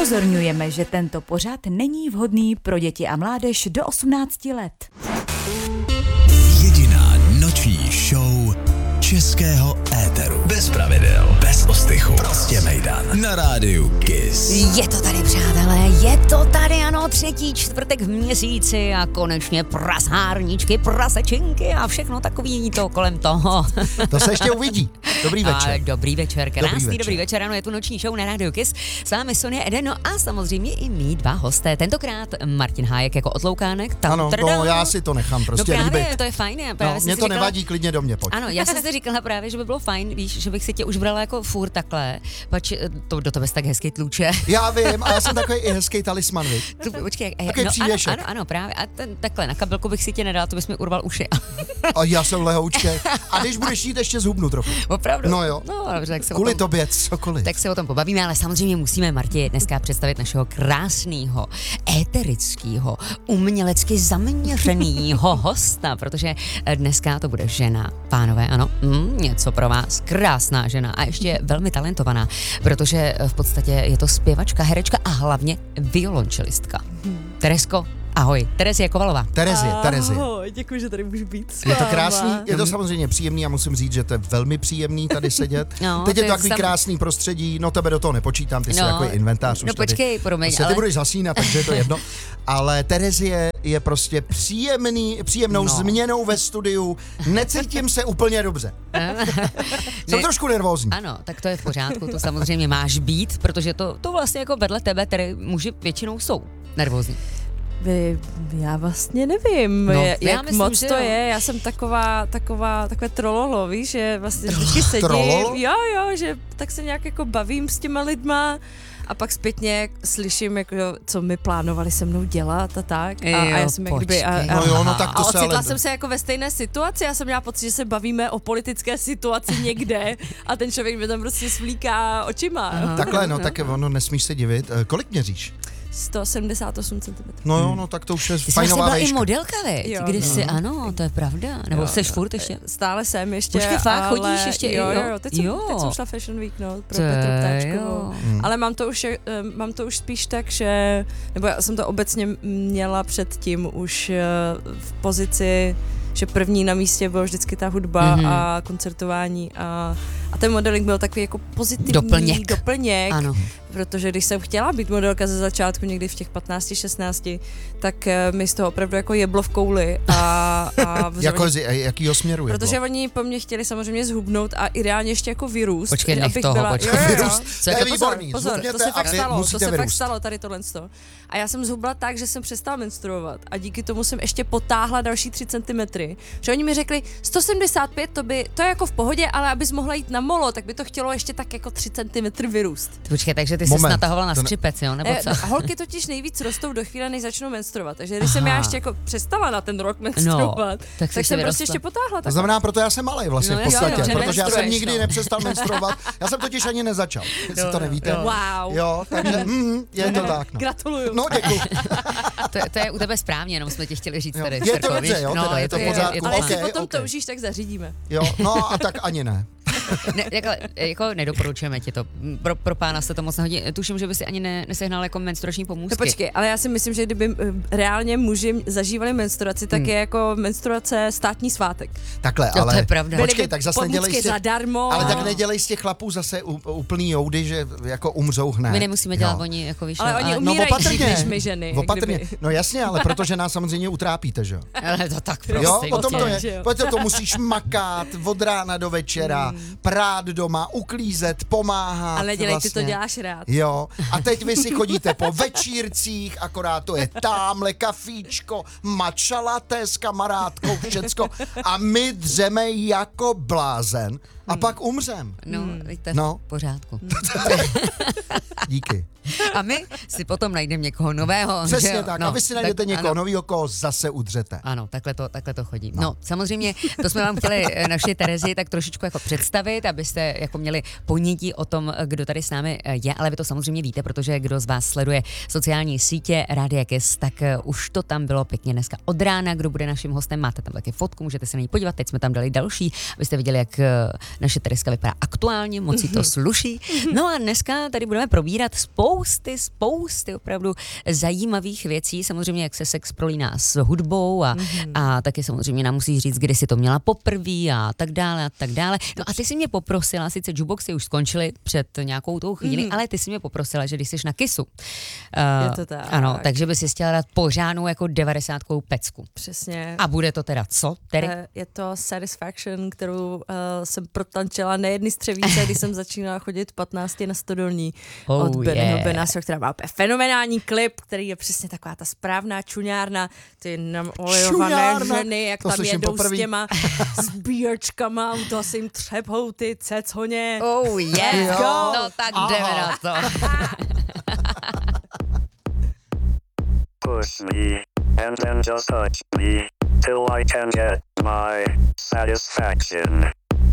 Upozorňujeme, že tento pořad není vhodný pro děti a mládež do 18 let. Jediná noční show českého éteru. Bez pravidel, bez ostychu. Prostě mejdan. Na rádiu Kiss. Je to tady, přátelé, je to tady, ano, 3. čtvrtek v měsíci a konečně prasárničky, prasečinky a všechno takový to kolem toho. To se ještě uvidí. Dobrý večer. Dobrý večer, krásný dobrý večer, ano, je tu noční show na rádiu Kiss. S vámi Sonia Eden, no a samozřejmě i mý dva hosté. Tentokrát Martin Hájek jako Otloukánek. Ano, no, já si to nechám prostě právě, líbit. To je fajn. Mě to nevadí, klidně do mě pojď. Ano, já jsem si říkala právě, že by bylo fajn, víš, že bych si tě už brala jako furt takhle, pač to do tebe tak hezky tluče. Já vím, a já jsem takový i hezký talisman, víš. Počkej, ano, právě. A takhle na kabelku bych si tě nedal, to bys mi urval uši. A já jsem lehoučkej. A když budeš jít, ještě zhubnu trochu. Opravdu? No jo. No, dobře, tak se kvůli tobě, cokoliv. Tak se o tom pobavíme, ale samozřejmě musíme, Marti, dneska představit našeho krásného, éterického, umělecky zaměřeného hosta, protože dneska to bude žena. Pánové, ano, něco pro vás. Krásná žena a ještě velmi talentovaná, protože v podstatě je to zpěvačka, herečka a hlavně violončelistka. Teresko, ahoj. Terezie Kovalová. Terezie. Ahoj, děkuji, že tady můžu být s Je to váma. krásný, je to samozřejmě příjemný a musím říct, že to je velmi příjemný tady sedět. No, teď je to takový krásný prostředí, no tebe do toho nepočítám, ty jsi takový inventář. No počkej, promiň. Ty budeš zasínat, takže je to jedno. Ale Terezie je prostě příjemnou změnou ve studiu. Necítím se úplně dobře. Jsem trošku nervózní. Ano, tak to je v pořádku, to samozřejmě máš být, protože to vlastně jako vedle tebe, tedy muži většinou jsou nervózní. Já vlastně nevím, jak myslím, moc že to jo. je. Já jsem takové trololo, víš, že vlastně vždycky sedím. Trololo? Jo, že tak se nějak jako bavím s těma lidma a pak zpětně slyším, jako, co mi plánovali se mnou dělat a tak. A já jsem jak kdyby... Tak to a se ocitla ale... jsem se jako ve stejné situaci, já jsem měla pocit, že se bavíme o politické situaci někde a ten člověk mi tam prostě svlíká očima. Takhle, tak ono nesmíš se divit. Kolik měříš? 178 cm. No, tak to už je Ty jsi fajnová vlastně byla vejška. i modelka, veď? Jo, Kdysi, ano, to je pravda. Nebo seš furt ještě? Stále jsem ještě. Počkej, fakt, ale... chodíš ještě? Jo, teď jsem šla Fashion Week, pro Petru Ptáčkovou. Ale mám to už spíš tak, že, nebo já jsem to obecně měla předtím už v pozici, že první na místě byla vždycky ta hudba a koncertování a ten modeling byl takový jako pozitivní doplněk. Ano. Protože když jsem chtěla být modelka ze začátku, někdy v těch 15, 16, tak mi z toho opravdu jako jeblo v kouli. Jakýho směru je? Protože oni po mně chtěli samozřejmě zhubnout a ideálně ještě jako vyrůst. Počkej, nech toho, vyrůst. Co je to výborný. Pozor, to se fakt fakt stalo, tady tohle. A já jsem zhubla tak, že jsem přestala menstruovat a díky tomu jsem ještě potáhla další 3 cm. Že oni mi řekli, 175 to je jako v pohodě, ale abys mohla jít na molo, tak by to chtělo ještě tak jako 3 cm vyrůst. Počkej, takže ty jsi natahovala na střipec, jo? Nebo co? Holky totiž nejvíc rostou do chvíle, než začnou menstruovat. Takže když jsem já ještě jako přestala na ten rok menstruovat, tak jsem prostě ještě potáhla. To znamená, proto já jsem malej vlastně v podstatě, protože já jsem nikdy nepřestal menstruovat. Já jsem totiž ani nezačal. Jestli to nevíte. Wow. Jo, takže je to tak. Gratuluju. No, děkuju. To je u tebe správně, jenom jsme ti chtěli říct tady. Je to dobře, jo, teda je to pořád. Ale jestli potom toužíš, tak zařídíme. Jo, no a tak ani ne. Jako nedoporučujeme ti to. Pro pána se to moc nehodí. Tuším, že by si ani nesehnal jako menstruační pomůcky. No počkej, ale já si myslím, že kdyby reálně muži zažívali menstruaci, tak je jako menstruace státní svátek. Takhle, jo, ale to je pravda. Počkej, tak zase nedělej zadarmo. Ale tak nedělej z těch chlapů zase úplný joudy, že jako umřou hned. My nemusíme dělat oni jako víš. Ale oni umírají dřív než my ženy. Opatrně. No jasně, ale protože nás samozřejmě utrápíte, že jo? Ale to tak prostě. Jo, potom to je. Protože to musíš makat od rána do večera, prát doma, uklízet, pomáhat. Ale dělej, vlastně. ty to děláš rád. Jo, a teď vy si chodíte po večírcích, akorát to je támhle kafíčko, matcha latte s kamarádkou, všecko a my dřeme jako blázen a pak umřem. No, to je v pořádku. Díky. A my si potom najdeme někoho nového. Přesně tak. A vy si najdete někoho nového, koho zase udřete. Ano, takhle to chodí. No, samozřejmě, to jsme vám chtěli naši Terezi tak trošičku jako představit, abyste jako měli ponětí o tom, kdo tady s námi je, ale vy to samozřejmě víte, protože kdo z vás sleduje sociální sítě Rádia Kiss, tak už to tam bylo pěkně dneska od rána, kdo bude naším hostem, máte tam taky fotku, můžete se na ní podívat, teď jsme tam dali další, abyste viděli, jak naše Tereska vypadá aktuálně, moc jí to sluší. No a dneska tady budeme probírat spoustu spousty opravdu zajímavých věcí, samozřejmě jak se sex prolíná s hudbou a taky samozřejmě nám musí říct, kdy si to měla poprvé a tak dále a tak dále. No a ty si mě poprosila, sice jukeboxy už skončily před nějakou tou chvíli, ale ty si mě poprosila, že když jsi na Kissu. Je to tak. Ano, takže by si chtěla dát pořádnou jako 90kou pecku. Přesně. A bude to teda co? Tedy? Je to Satisfaction, kterou jsem protančila nejedny střevíce, když jsem začínala chodit 15 na Stodolní od Bennyho Benasio, která má fenomenální klip, který je přesně taková ta správná čuňárna, ty namolejované ženy, jak tam jedou s těma sbíjačkama, u toho si jim třepou ty ceconě. Oh yeah, no tak jdeme na to. Push me, and then just touch me, till I can get my satisfaction.